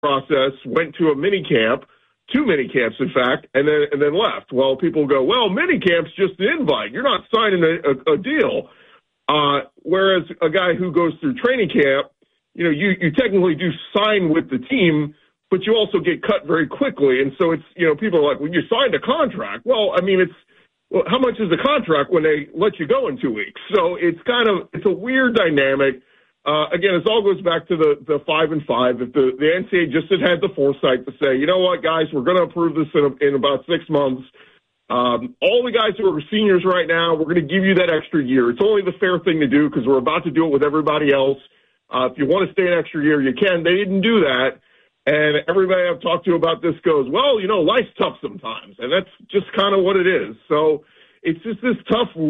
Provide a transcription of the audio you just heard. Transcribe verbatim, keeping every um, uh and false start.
process, went to a mini camp, two mini camps, in fact, and then and then left. Well, people go, well, mini camp's just an invite. You're not signing a, a, a deal. Uh, whereas a guy who goes through training camp, you know, you, you technically do sign with the team, but you also get cut very quickly. And so it's, you know, people are like, well, you signed a contract. Well, I mean, it's, well, how much is the contract when they let you go in two weeks? So it's kind of, it's a weird dynamic. Uh, again, this all goes back to the, the five and five. If the, the N C double A just had had the foresight to say, you know what, guys, we're going to approve this in, a, in about six months. Um, all the guys who are seniors right now, we're going to give you that extra year. It's only the fair thing to do because we're about to do it with everybody else. Uh, if you want to stay an extra year, you can. They didn't do that. And everybody I've talked to about this goes, well, you know, life's tough sometimes. And that's just kind of what it is. So it's just this tough